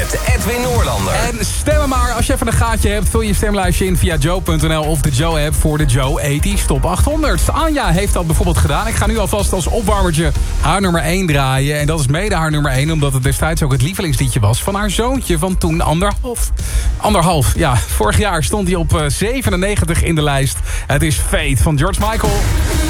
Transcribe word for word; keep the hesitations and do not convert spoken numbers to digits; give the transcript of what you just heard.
met Edwin Noorlander. En stem maar, als je even een gaatje hebt, vul je stemlijstje in via joe punt n l of de Joe-app voor de Joe tachtig Top achthonderd. Anja heeft dat bijvoorbeeld gedaan. Ik ga nu alvast als opwarmertje haar nummer één draaien. En dat is mede haar nummer één, omdat het destijds ook het lievelingsliedje was van haar zoontje van toen anderhalf. Anderhalf, ja. Vorig jaar stond hij op zevenennegentig in de lijst. Het is Fate van George Michael.